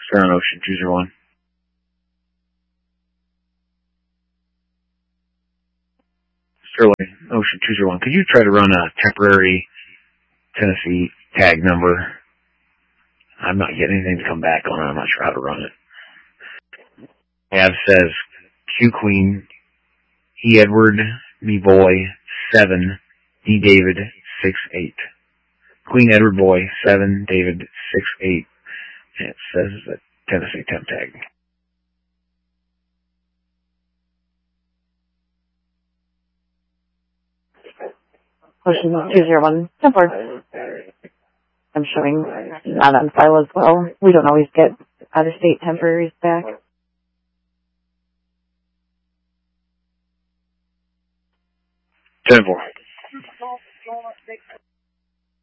Star on Ocean 201. Sterling, Ocean 201. Could you try to run a temporary Tennessee tag number? I'm not getting anything to come back on. I'm not sure how to run it. Av says Q Queen, E Edward, Me Boy, 7, D David, 6-8. Queen Edward Boy, 7, David, 6-8. And it says that Tennessee temp tag. Ocean 201, temporary. I'm showing not on file as well. We don't always get out-of-state temporaries back. Ten-4.